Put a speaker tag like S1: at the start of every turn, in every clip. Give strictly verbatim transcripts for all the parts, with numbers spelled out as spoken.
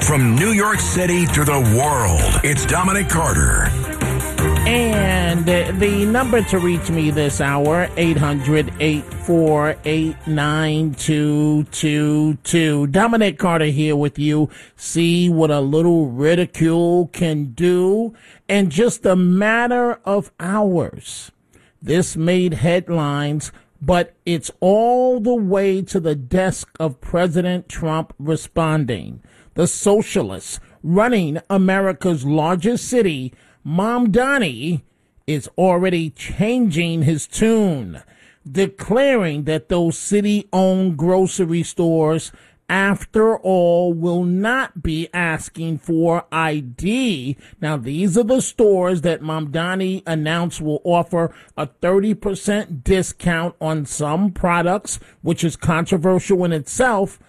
S1: From New York City to the world, it's Dominic Carter.
S2: And the number to reach me this hour, eight hundred, eight four eight, nine two two two. Dominic Carter here with you. See what a little ridicule can do in just a matter of hours. This made headlines, but it's all the way to the desk of President Trump responding. The socialists running America's largest city, Mamdani, is already changing his tune, declaring that those city-owned grocery stores, after all, will not be asking for I D. Now, these are the stores that Mamdani announced will offer a thirty percent discount on some products, which is controversial in itself.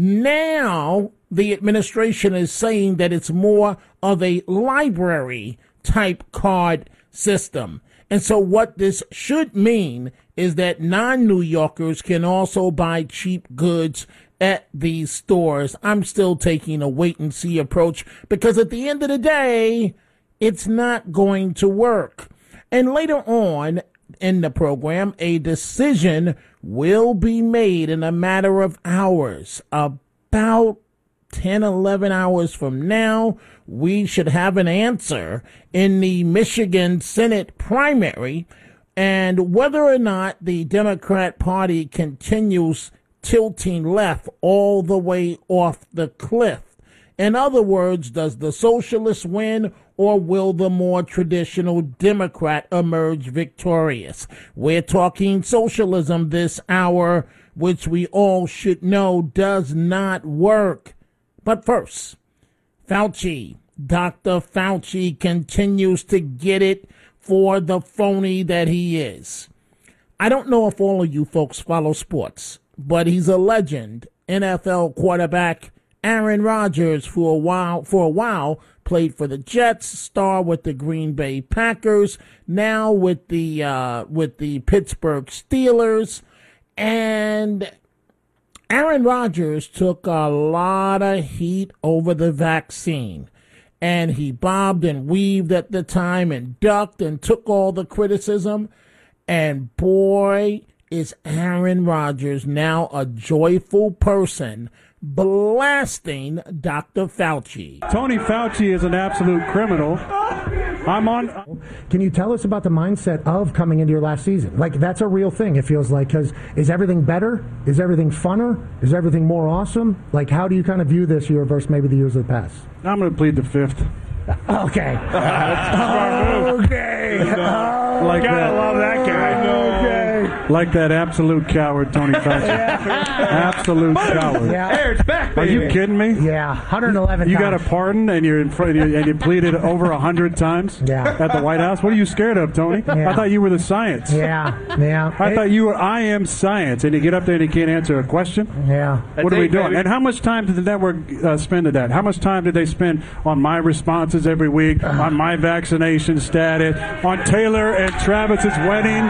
S2: Now, the administration is saying that it's more of a library type card system. And so what this should mean is that non-New Yorkers can also buy cheap goods at these stores. I'm still taking a wait and see approach because at the end of the day, it's not going to work. And later on in the program, a decision will be made in a matter of hours. About ten, eleven hours from now, we should have an answer in the Michigan Senate primary and whether or not the Democrat Party continues tilting left all the way off the cliff. In other words, does the socialist win or will the more traditional Democrat emerge victorious? We're talking socialism this hour, which we all should know does not work. But first, Fauci, Doctor Fauci continues to get it for the phony that he is. I don't know if all of you folks follow sports, but he's a legend. N F L quarterback Aaron Rodgers for a while, for a while played for the Jets, star with the Green Bay Packers, now with the uh, with the Pittsburgh Steelers, and Aaron Rodgers took a lot of heat over the vaccine, and he bobbed and weaved at the time and ducked and took all the criticism. And boy, is Aaron Rodgers now a joyful person blasting Doctor Fauci.
S3: Tony Fauci is an absolute criminal. I'm on.
S4: Can you tell us about the mindset of coming into your last season? Like, that's a real thing, it feels like, because is everything better? Is everything funner? Is everything more awesome? Like, how do you kind of view this year versus maybe the years of the past?
S3: I'm going to plead the fifth.
S4: Okay. okay.
S3: No, like
S5: Gotta
S3: that.
S5: love that guy.
S4: Okay.
S3: Like that absolute coward, Tony Fauci. Absolute coward.
S4: Yeah.
S5: Hey, it's back,
S3: Are
S5: baby.
S3: you kidding me?
S4: Yeah, one hundred eleven
S3: You
S4: times.
S3: got a pardon and you're in front and you pleaded over a hundred times
S4: Yeah.
S3: at the White House. What are you scared of, Tony?
S4: Yeah.
S3: I thought you were the science.
S4: Yeah, yeah.
S3: I thought you were. I am science, and you get up there and you can't answer a question.
S4: Yeah.
S3: What are we
S5: it,
S3: doing?
S5: baby.
S3: And how much time did the network uh, spend at that? How much time did they spend on my responses every week, on my vaccination status, on Taylor and Travis's wedding?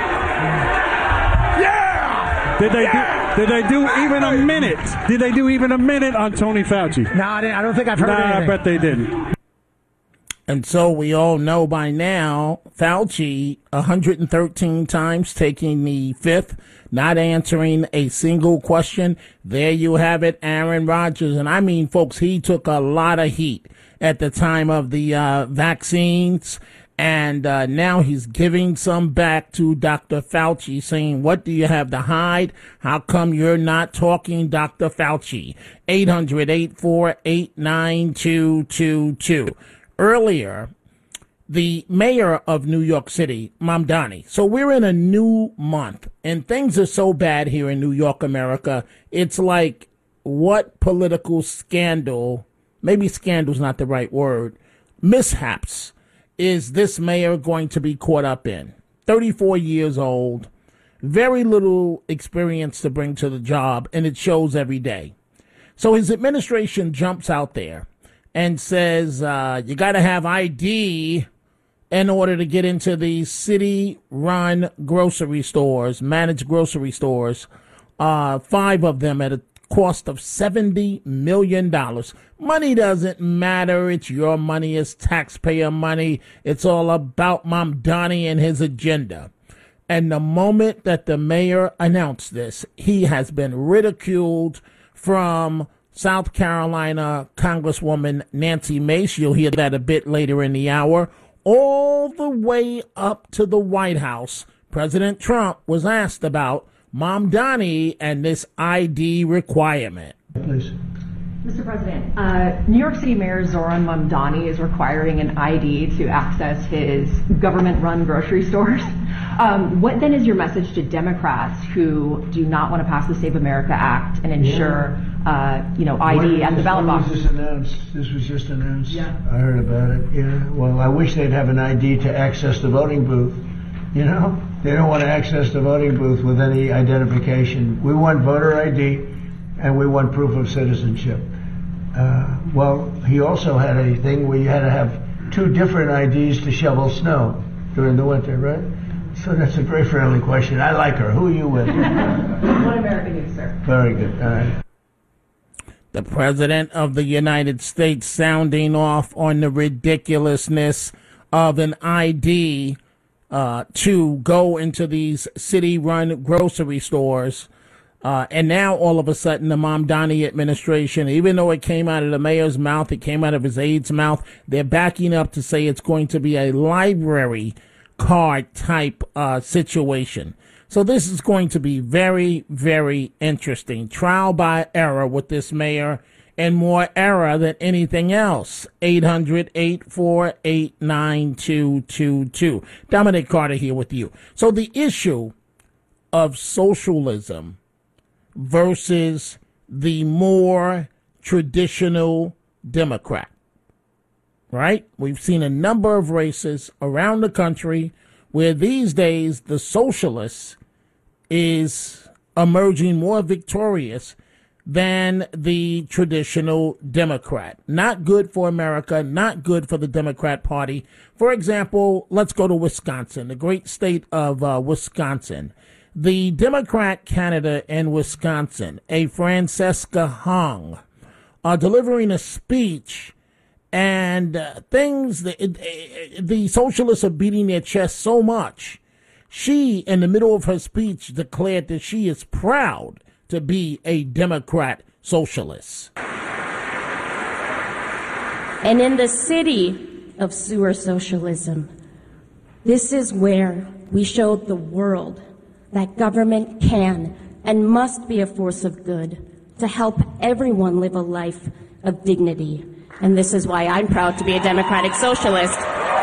S5: Yeah!
S3: Did they
S5: Yeah!
S3: do? Did they do even a minute? Did they do even a minute on Tony Fauci?
S4: No, I, didn't, I don't think I've heard
S3: Nah, I
S4: anything.
S3: bet they didn't.
S2: And so we all know by now, Fauci, one hundred thirteen times taking the fifth, not answering a single question. There you have it, Aaron Rodgers. And I mean, folks, he took a lot of heat at the time of the uh, vaccines. And uh, now he's giving some back to Doctor Fauci, saying, what do you have to hide? How come you're not talking, Doctor Fauci? eight hundred, eight four eight, nine two two two. Earlier, the mayor of New York City, Mamdani. So we're in a new month, and things are so bad here in New York, America. It's like, what political scandal, maybe scandal's not the right word, mishaps is this mayor going to be caught up in? thirty-four years old, very little experience to bring to the job, and it shows every day. So his administration jumps out there and says, uh, you got to have I D in order to get into these city-run grocery stores, managed grocery stores, uh, five of them at a cost of seventy million dollars. Money doesn't matter. It's your money. It's taxpayer money. It's all about Mamdani and his agenda. And the moment that the mayor announced this, he has been ridiculed from South Carolina Congresswoman Nancy Mace. You'll hear that a bit later in the hour. All the way up to the White House, President Trump was asked about Mamdani and this I D requirement.
S5: Please.
S6: Mister President, uh, New York City Mayor Zoran Mamdani is requiring an I D to access his government-run grocery stores. Um, what then is your message to Democrats who do not want to pass the Save America Act and ensure, yeah. uh, you know, I D at the ballot box?
S5: When was this announced? This was just announced.
S6: Yeah.
S5: I heard about it. Yeah. Well, I wish they'd have an I D to access the voting booth. You know, they don't want to access the voting booth with any identification. We want voter I D, and we want proof of citizenship. Uh, well, he also had a thing where you had to have two different I Ds to shovel snow during the winter, right? So that's a very friendly question. I like her. Who are you with?
S6: One American News, sir.
S5: Very good. All right.
S2: The President of the United States sounding off on the ridiculousness of an I D uh, to go into these city-run grocery stores. Uh, and now, all of a sudden, the Mamdani administration, even though it came out of the mayor's mouth, it came out of his aide's mouth, they're backing up to say it's going to be a library card type uh, situation. So this is going to be very, very interesting. Trial by error with this mayor, and more error than anything else. eight hundred, eight four eight, nine two two two. Dominic Carter here with you. So the issue of socialism versus the more traditional Democrat, right? We've seen a number of races around the country where these days the socialist is emerging more victorious than the traditional Democrat. Not good for America, not good for the Democrat Party. For example, let's go to Wisconsin, the great state of uh, Wisconsin. The Democrat candidate in Wisconsin, a Francesca Hung, uh, delivering a speech, and uh, things, the, uh, the socialists are beating their chest so much. She, in the middle of her speech, declared that she is proud to be a Democrat socialist.
S7: And in the city of sewer socialism, this is where we showed the world that government can and must be a force of good to help everyone live a life of dignity. And this is why I'm proud to be a democratic socialist.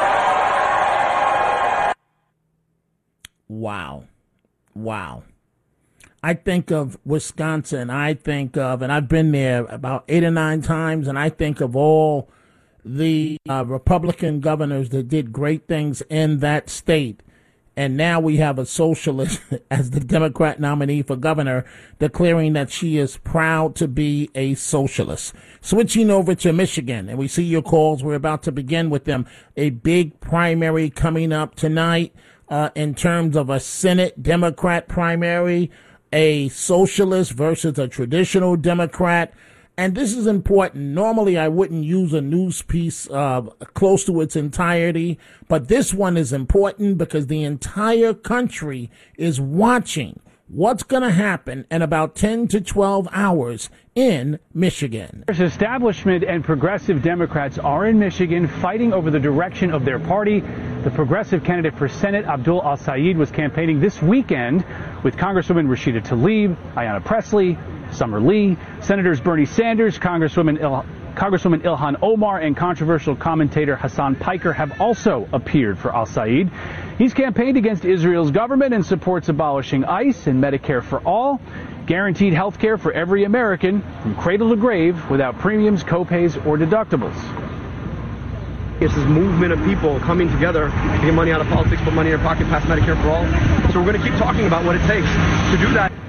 S2: Wow. Wow. I think of Wisconsin, I think of, and I've been there about eight or nine times, and I think of all the uh, Republican governors that did great things in that state. And now we have a socialist as the Democrat nominee for governor declaring that she is proud to be a socialist. Switching over to Michigan, and we see your calls. We're about to begin with them. A big primary coming up tonight uh, in terms of a Senate Democrat primary, a socialist versus a traditional Democrat. And this is important. Normally, I wouldn't use a news piece uh, close to its entirety, but this one is important because the entire country is watching what's going to happen in about ten to twelve hours in Michigan.
S8: Establishment and progressive Democrats are in Michigan fighting over the direction of their party. The progressive candidate for Senate, Abdul Al-Sayed, was campaigning this weekend with Congresswoman Rashida Tlaib, Ayanna Pressley, Summer Lee, Senators Bernie Sanders, Congresswoman, Il- Congresswoman Ilhan Omar, and controversial commentator Hassan Piker have also appeared for Al-Sayed. He's campaigned against Israel's government and supports abolishing ICE and Medicare for all, guaranteed health care for every American from cradle to grave without premiums, copays, or deductibles.
S9: It's this movement of people coming together to get money out of politics, put money in their pocket, pass Medicare for all. So we're going to keep talking about what it takes to do that.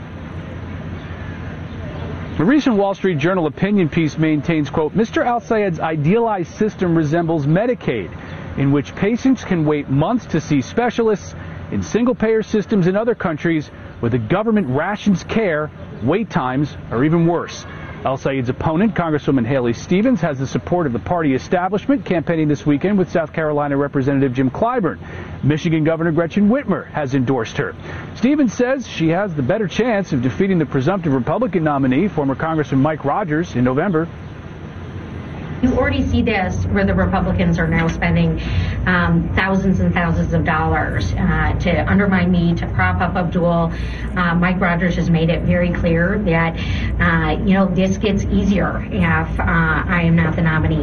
S8: A recent Wall Street Journal opinion piece maintains, quote, Mister Al-Sayed's idealized system resembles Medicaid, in which patients can wait months to see specialists. In single-payer systems in other countries, Where the government rations care, wait times are even worse. Al-Sayed's opponent, Congresswoman Haley Stevens, has the support of the party establishment, campaigning this weekend with South Carolina Representative Jim Clyburn. Michigan Governor Gretchen Whitmer has endorsed her. Stevens says she has the better chance of defeating the presumptive Republican nominee, former Congressman Mike Rogers, in November.
S10: You already see this where the Republicans are now spending um, thousands and thousands of dollars uh, to undermine me, to prop up Abdul. Uh, Mike Rogers has made it very clear that, uh, you know, this gets easier if uh, I am not the nominee.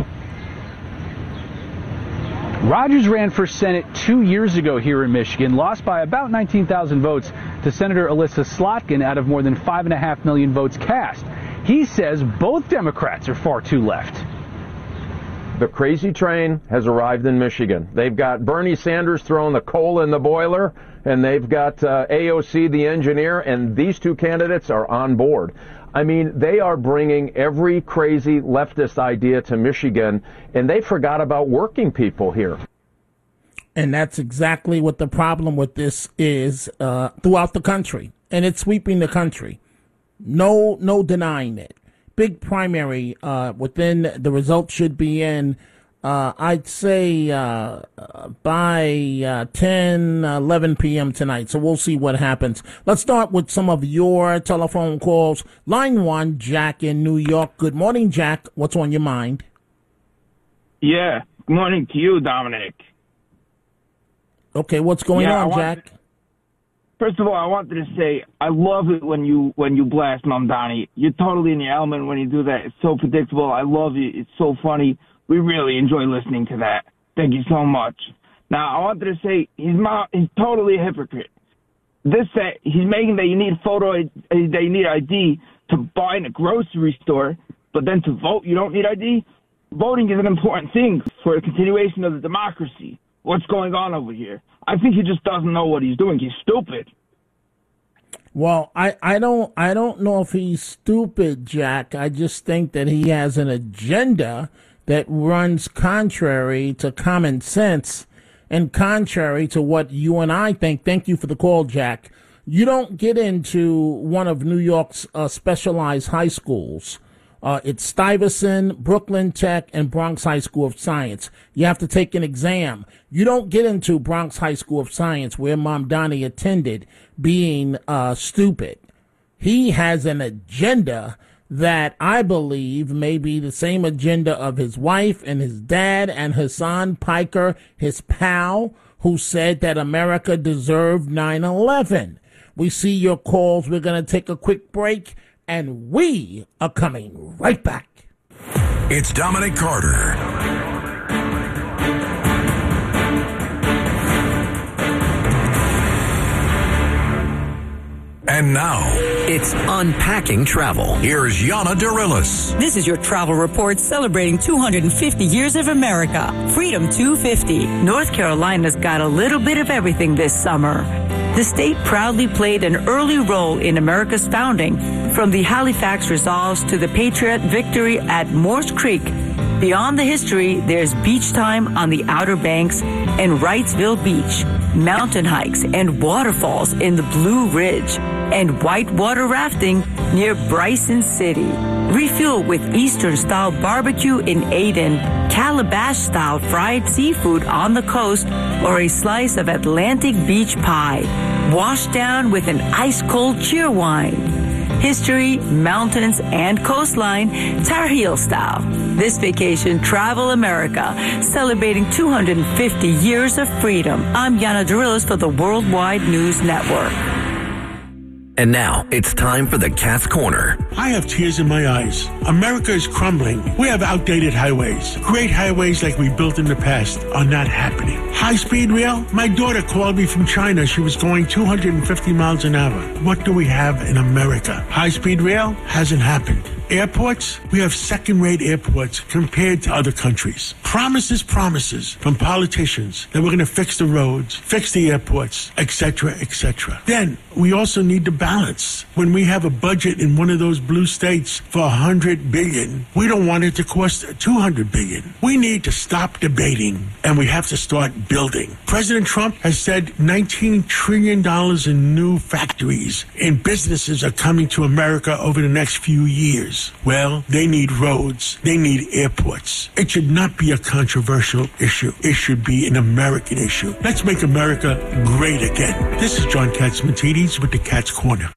S8: Rogers ran for Senate two years ago here in Michigan, lost by about nineteen thousand votes to Senator Alyssa Slotkin out of more than five and a half million votes cast. He says both Democrats are far too left.
S11: The crazy train has arrived in Michigan. They've got Bernie Sanders throwing the coal in the boiler, and they've got uh, A O C, the engineer, and these two candidates are on board. I mean, they are bringing every crazy leftist idea to Michigan, and they forgot about working people here.
S2: And that's exactly what the problem with this is uh, throughout the country, and it's sweeping the country. No, no denying it. Big primary uh, within the results should be in, uh, I'd say, uh, by uh, ten, eleven p.m. tonight. So we'll see what happens. Let's start with some of your telephone calls. Line one, Jack in New York. Good morning, Jack. What's on your mind?
S12: Yeah. Good morning to you, Dominic.
S2: Okay, what's going
S12: yeah,
S2: on,
S12: want,
S2: Jack?
S12: First of all, I wanted to say I love it when you when you blast Mamdani. You're totally in your element when you do that. It's so predictable. I love it. It's so funny. We really enjoy listening to that. Thank you so much. Now, I wanted to say he's not, he's totally a hypocrite. This that he's making that you need photo that you need I D to buy in a grocery store, but then to vote you don't need I D. Voting is an important thing for the continuation of the democracy. What's going on over here? I think he just doesn't know what he's doing. He's stupid.
S2: Well, I, I don't I don't know if he's stupid, Jack. I just think that he has an agenda that runs contrary to common sense and contrary to what you and I think. Thank you for the call, Jack. You don't get into one of New York's uh, specialized high schools. Uh, it's Stuyvesant, Brooklyn Tech, and Bronx High School of Science. You have to take an exam. You don't get into Bronx High School of Science, where Mamdani attended, being uh, stupid. He has an agenda that I believe may be the same agenda of his wife and his dad and Hassan Piker, his pal, who said that America deserved nine eleven. We see your calls. We're going to take a quick break. And we are coming right back.
S1: It's Dominic Carter. And now,
S13: it's Unpacking Travel.
S1: Here's Yana Dirilis.
S14: This is your travel report celebrating two hundred fifty years of America. Freedom two fifty. North Carolina's got a little bit of everything this summer. The state proudly played an early role in America's founding, from the Halifax Resolves to the Patriot victory at Morse Creek. Beyond the history, there's beach time on the Outer Banks and Wrightsville Beach, mountain hikes and waterfalls in the Blue Ridge, and whitewater rafting near Bryson City. Refuel with Eastern-style barbecue in Aden, Calabash-style fried seafood on the coast, or a slice of Atlantic beach pie. Washed down with an ice-cold cheer wine. History, mountains, and coastline, Tar Heel style. This vacation, Travel America, celebrating two hundred fifty years of freedom. I'm Yana Dirilis for the Worldwide News Network.
S13: And now, it's time for the Cat's Corner.
S15: I have tears in my eyes. America is crumbling. We have outdated highways. Great highways like we built in the past are not happening. High-speed rail? My daughter called me from China. She was going two hundred fifty miles an hour. What do we have in America? High-speed rail hasn't happened. Airports, we have second-rate airports compared to other countries. Promises, promises from politicians that we're going to fix the roads, fix the airports, et cetera, et cetera. Then we also need to balance. When we have a budget in one of those blue states for one hundred billion dollars, we don't want it to cost two hundred billion dollars. We need to stop debating, and we have to start building. President Trump has said nineteen trillion dollars in new factories and businesses are coming to America over the next few years. Well, they need roads. They need airports. It should not be a controversial issue. It should be an American issue. Let's make America great again. This is John Catsimatidis with the Cat's Corner.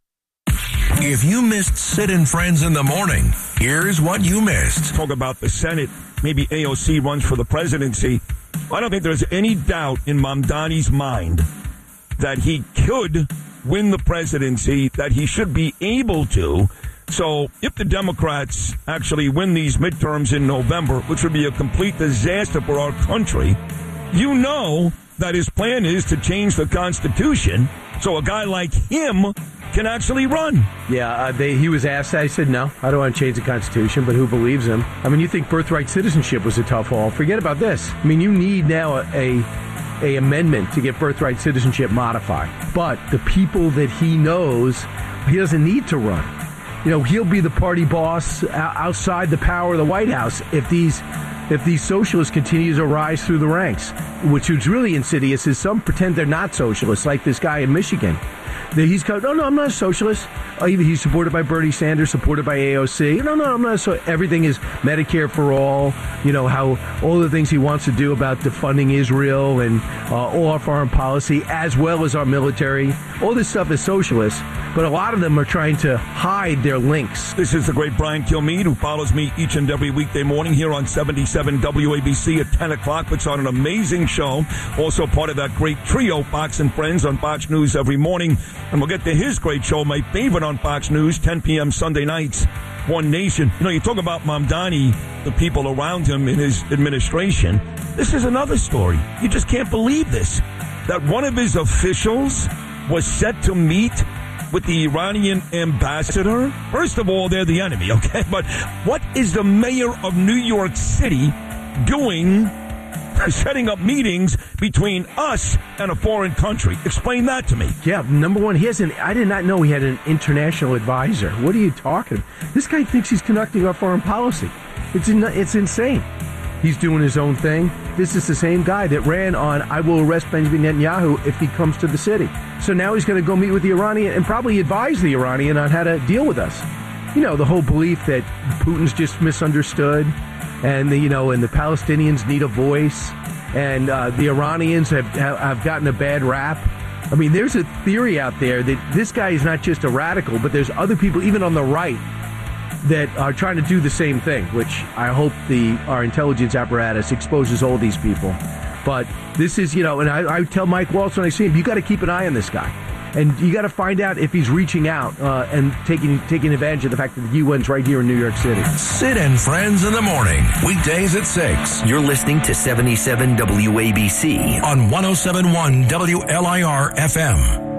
S1: If you missed Sid and Friends in the morning, here's what you missed.
S16: Talk about the Senate. Maybe A O C runs for the presidency. I don't think there's any doubt in Mamdani's mind that he could win the presidency, that he should be able to. So if the Democrats actually win these midterms in November, which would be a complete disaster for our country, you know that his plan is to change the Constitution so a guy like him can actually run.
S17: Yeah, uh, they, he was asked. I said, no, I don't want to change the Constitution, but who believes him? I mean, you think birthright citizenship was a tough haul. Forget about this. I mean, you need now a, a, a amendment to get birthright citizenship modified. But the people that he knows, he doesn't need to run. You know, he'll be the party boss outside the power of the White House if these if these socialists continue to rise through the ranks, which is really insidious is some pretend they're not socialists, like this guy in Michigan. He's going, no, no, I'm not a socialist. Oh, he's supported by Bernie Sanders, supported by A O C. No, no, I'm not. So everything is Medicare for all. You know, how all the things he wants to do about defunding Israel and uh, all our foreign policy, as well as our military. All this stuff is socialist, but a lot of them are trying to hide their links.
S16: This is the great Brian Kilmeade, who follows me each and every weekday morning here on seventy-seven W A B C at ten o'clock. Puts on an amazing show. Also part of that great trio, Fox and Friends, on Fox News every morning. And we'll get to his great show, my favorite on Fox News, ten p.m. Sunday nights, One Nation. You know, you talk about Mamdani, the people around him in his administration. This is another story. You just can't believe this. That one of his officials was set to meet with the Iranian ambassador. First of all, they're the enemy, okay? But what is the mayor of New York City doing setting up meetings between us and a foreign country? Explain that to me.
S17: Yeah, number one, he has an, I did not know he had an international advisor. What are you talking? This guy thinks he's conducting our foreign policy. It's in, it's insane. He's doing his own thing. This is the same guy that ran on, I will arrest Benjamin Netanyahu if he comes to the city. So now he's going to go meet with the Iranian and probably advise the Iranian on how to deal with us. You know, the whole belief that Putin's just misunderstood, and the, you know, and the Palestinians need a voice, and uh, the Iranians have have gotten a bad rap. I mean, there's a theory out there that this guy is not just a radical, but there's other people, even on the right, that are trying to do the same thing, which I hope the our intelligence apparatus exposes all these people. But this is, you know, and I, I tell Mike Waltz when I see him, you got to keep an eye on this guy. And you got to find out if he's reaching out uh, and taking taking advantage of the fact that the U N's right here in New York City.
S1: Sid and Friends in the morning, weekdays at six.
S13: You're listening to seventy-seven W A B C
S1: on one oh seven point one W L I R F M.